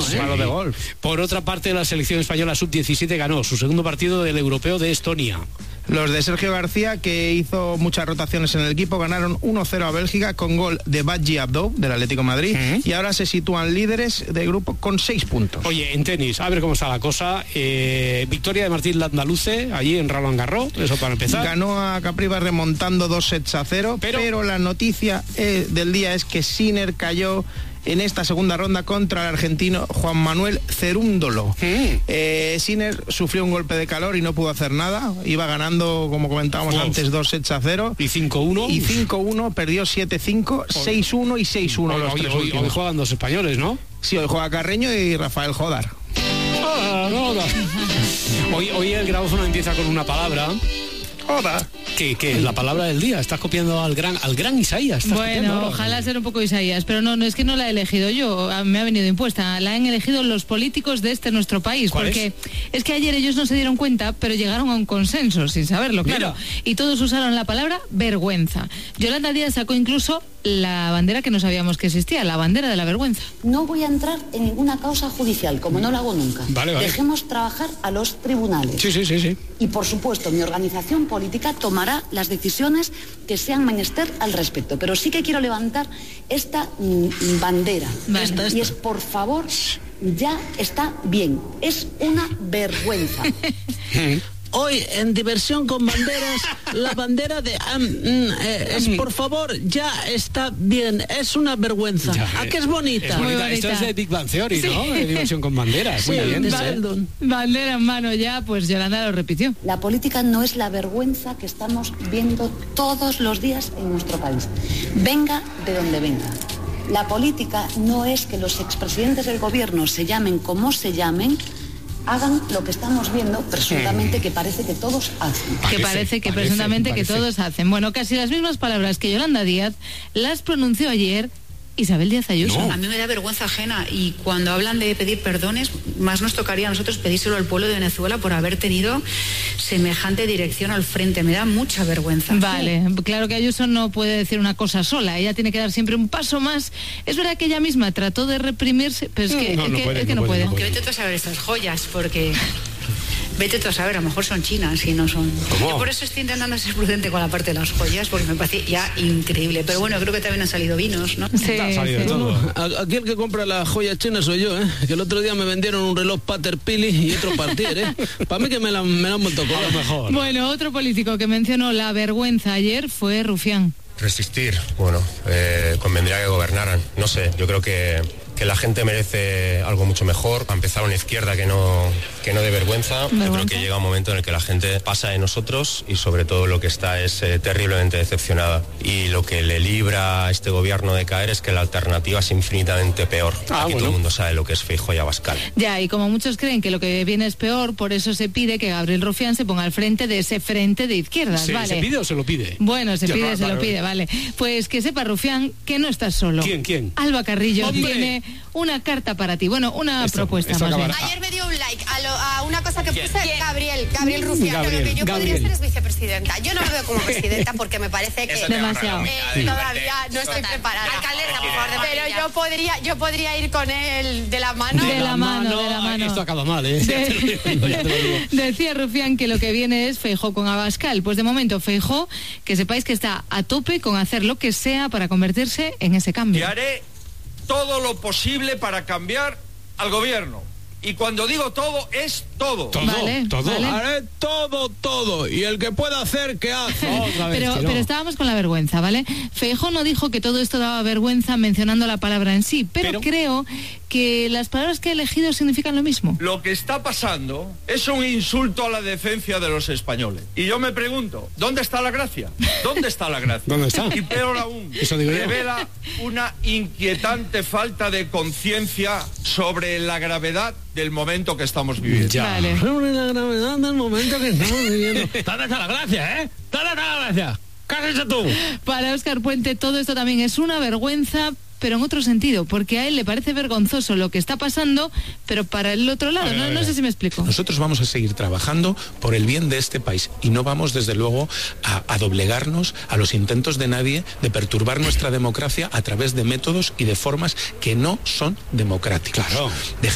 Malo de golf. Por otra parte, la selección española sub-17 ganó su segundo partido del europeo de Estonia. Los de Sergio García, que hizo muchas rotaciones en el equipo, ganaron 1-0 a Bélgica con gol de Badji Abdou, del Atlético de Madrid, y ahora se sitúan líderes de grupo con 6 puntos. Oye, en tenis, a ver cómo está la cosa. Victoria de Martín Landaluce, allí en Roland Garros, eso para empezar. Ganó a Capriva remontando 2-0, pero la noticia del día es que Sinner cayó en esta segunda ronda contra el argentino Juan Manuel Cerúndolo. Sinner sufrió un golpe de calor y no pudo hacer nada. Iba ganando, como comentábamos antes, 2-0. ¿Y 5-1? Y 5-1, perdió 7-5, 6-1 y 6-1 los tres últimos. Hoy juegan dos españoles, ¿no? Sí, hoy juega Carreño y Rafael Jodar. Hoy el grabófono empieza con una palabra. Joda. Que es la palabra del día. Estás copiando al gran Isaías. Bueno, ojalá sea un poco Isaías, pero no es que no la he elegido yo, me ha venido impuesta. La han elegido los políticos de nuestro país. Porque es que ayer ellos no se dieron cuenta, pero llegaron a un consenso sin saberlo, claro. Mira. Y todos usaron la palabra vergüenza. Yolanda Díaz sacó incluso la bandera que no sabíamos que existía, la bandera de la vergüenza. No voy a entrar en ninguna causa judicial, como no lo hago nunca. Vale. Dejemos trabajar a los tribunales. Sí. Y por supuesto, mi organización política tomará las decisiones que sean menester al respecto. Pero sí que quiero levantar esta bandera. Vale. Y es, por favor, ya está bien. Es una vergüenza. Hoy en Diversión con Banderas, la bandera de por favor, ya está bien, es una vergüenza. ¿A qué es bonita? Es bonita. Esto es de Big Bang Theory, ¿no? De Diversión con Banderas. Sí, muy bien. Bandera en mano ya, pues Yolanda lo repitió. La política no es la vergüenza que estamos viendo todos los días en nuestro país. Venga de donde venga. La política no es que los expresidentes del gobierno se llamen como se llamen, hagan lo que estamos viendo, presuntamente, que parece que todos hacen. Que todos hacen. Bueno, casi las mismas palabras que Yolanda Díaz las pronunció ayer Isabel Díaz Ayuso. No. A mí me da vergüenza ajena, y cuando hablan de pedir perdones, más nos tocaría a nosotros pedírselo al pueblo de Venezuela por haber tenido semejante dirección al frente. Me da mucha vergüenza. Vale, claro que Ayuso no puede decir una cosa sola, ella tiene que dar siempre un paso más. Es verdad que ella misma trató de reprimirse, pero es que no puede. Aunque vete tú a saber estas joyas, porque... Vete tú a saber, a lo mejor son chinas y no son... ¿Cómo? Yo por eso estoy intentando ser prudente con la parte de las joyas, porque me parece ya increíble. Pero bueno, creo que también han salido vinos, ¿no? Sí, ha salido de todo. Aquí el que compra las joyas chinas soy yo, que el otro día me vendieron un reloj Pater Pili y otro Partier, Para mí que me la han vuelto a lo mejor. Bueno, otro político que mencionó la vergüenza ayer fue Rufián. Resistir, bueno, convendría que gobernaran. No sé, yo creo que la gente merece algo mucho mejor. A empezar una izquierda que no dé vergüenza. Yo creo que llega un momento en el que la gente pasa de nosotros y sobre todo lo que está es terriblemente decepcionada. Y lo que le libra a este gobierno de caer es que la alternativa es infinitamente peor. Aquí todo el mundo sabe lo que es Feijóo y Abascal. Ya, y como muchos creen que lo que viene es peor, por eso se pide que Gabriel Rufián se ponga al frente de ese frente de izquierdas, ¿vale? ¿Se pide o se lo pide? Bueno, se lo pide, vale. Pues que sepa Rufián que no estás solo. ¿Quién? Alba Carrillo ¡Hombre! Tiene una carta para ti, bueno, una propuesta más bien. Ayer me dio un like a una cosa que puse Gabriel Rufián. Lo que yo podría ser es vicepresidenta. Yo no me veo como presidenta porque me parece que demasiado. Todavía no estoy preparada. Alcaldesa, por favor, pero yo podría ir con él de la mano. De la mano. Esto acaba mal, Decía Rufián que lo que viene es Feijóo con Abascal. Pues de momento Feijóo, que sepáis que está a tope con hacer lo que sea para convertirse en ese cambio. Y haré todo lo posible para cambiar al gobierno. Y cuando digo todo, es todo. Vale. Haré todo. Y el que pueda hacer, que hace. Pero estábamos con la vergüenza, ¿vale? Feijóo no dijo que todo esto daba vergüenza mencionando la palabra en sí, pero creo que las palabras que he elegido significan lo mismo. Lo que está pasando es un insulto a la decencia de los españoles. Y yo me pregunto, ¿dónde está la gracia? ¿Dónde está la gracia? ¿Dónde está? Y peor aún, revela una inquietante falta de conciencia sobre la gravedad del momento que estamos viviendo. Vale. Sobre la gravedad del momento que estamos viviendo. ¿Dónde está la gracia, ¿Dónde está la gracia? ¿Qué has hecho tú? Para Óscar Puente todo esto también es una vergüenza, pero en otro sentido, porque a él le parece vergonzoso lo que está pasando, pero para el otro lado, no sé si me explico. Nosotros vamos a seguir trabajando por el bien de este país y no vamos, desde luego, a doblegarnos a los intentos de nadie de perturbar nuestra democracia a través de métodos y de formas que no son democráticas. Claro.